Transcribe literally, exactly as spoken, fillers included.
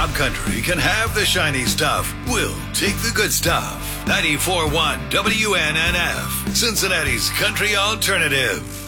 Top Country can have the shiny stuff. We'll take the good stuff. ninety-four point one W N N F, Cincinnati's country alternative.